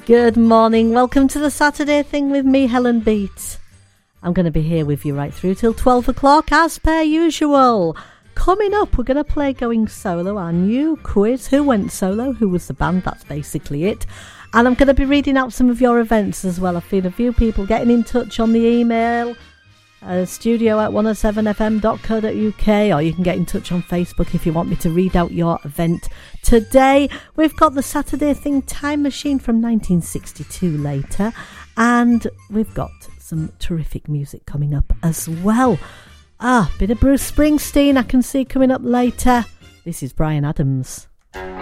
Good morning. Welcome to the Saturday Thing with me, Helen Beat. I'm going to be here with you right through till 12 o'clock as per usual. Coming up, we're going to play Going Solo, our new quiz. Who went solo? Who was the band? That's basically it. And I'm going to be reading out some of your events as well. I've seen a few people getting in touch on the email, studio@107fm.co.uk, or you can get in touch on Facebook if you want me to read out your event today. We've got the Saturday Thing Time Machine from 1962 later, and we've got some terrific music coming up as well. Bit of Bruce Springsteen I can see coming up later. This is Bryan Adams.